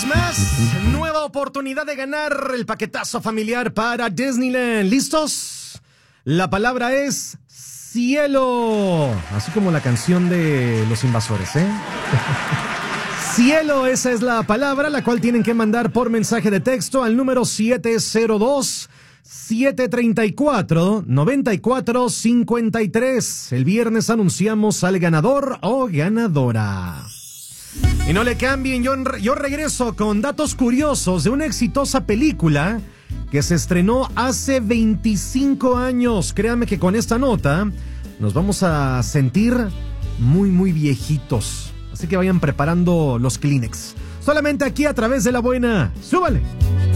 vez más, nueva oportunidad de ganar el paquetazo familiar para Disneyland. ¿Listos? La palabra es cielo. Así como la canción de Los Invasores, ¿eh? Cielo, esa es la palabra, la cual tienen que mandar por mensaje de texto al número 702-734-9453. El viernes anunciamos al ganador o ganadora. Y no le cambien, yo regreso con datos curiosos de una exitosa película que se estrenó hace 25 años. Créanme que con esta nota nos vamos a sentir muy viejitos. Así que vayan preparando los Kleenex. Solamente aquí a través de La Buena. ¡Súbale!